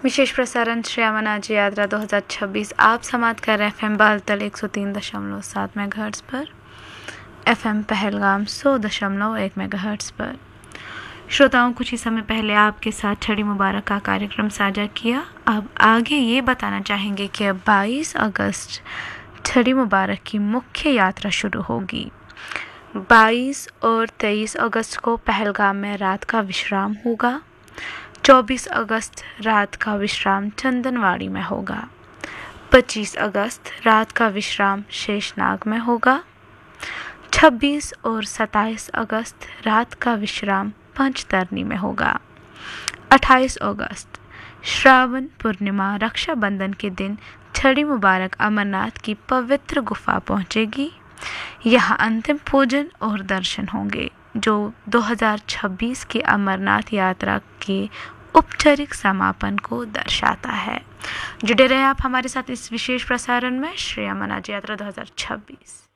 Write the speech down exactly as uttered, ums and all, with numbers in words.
विशेष प्रसारण श्री अमरनाथ जी यात्रा दो हज़ार छब्बीस आप समाप्त कर रहे हैं एफ एम बालतल एक सौ तीन दशमलव सात मेगाहर्ट्ज पर, एफ एम पहलगाम सौ दशमलव एक मेगाहर्ट्ज पर। श्रोताओं, कुछ ही समय पहले आपके साथ छड़ी मुबारक का कार्यक्रम साझा किया। अब आगे ये बताना चाहेंगे कि अब बाईस अगस्त छड़ी मुबारक की मुख्य यात्रा शुरू होगी। बाईस और तेईस अगस्त को पहलगाम में रात का विश्राम होगा। चौबीस अगस्त रात का विश्राम चंदनवाड़ी में होगा। पच्चीस अगस्त रात का विश्राम शेषनाग में होगा। छब्बीस और सत्ताईस अगस्त रात का विश्राम पंचतरनी में होगा। अट्ठाईस अगस्त श्रावण पूर्णिमा रक्षाबंधन के दिन छड़ी मुबारक अमरनाथ की पवित्र गुफा पहुंचेगी। यहाँ अंतिम पूजन और दर्शन होंगे, जो दो हज़ार छब्बीस की अमरनाथ यात्रा के औपचारिक समापन को दर्शाता है। जुड़े रहे आप हमारे साथ इस विशेष प्रसारण में श्री अमरनाथ यात्रा दो हज़ार छब्बीस।